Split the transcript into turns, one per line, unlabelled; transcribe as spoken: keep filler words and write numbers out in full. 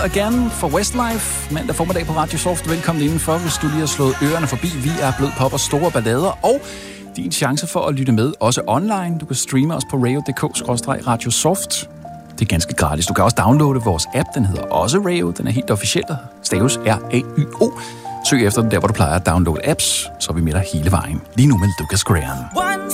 again for Westlife. Mandag formiddag på Radio Soft. Velkommen indenfor, hvis du lige har slået ørerne forbi. Vi er blød pop og store ballader, og din chance for at lytte med, også online. Du kan streame os på radio punktum d k skråstreg radiosoft. Det er ganske gratis. Du kan også downloade vores app. Den hedder også Rayo. Den er helt officiel. Staves R A Y O. Søg efter den der, hvor du plejer at downloade apps. Så er vi med dig hele vejen. Lige nu med Lucas Graham.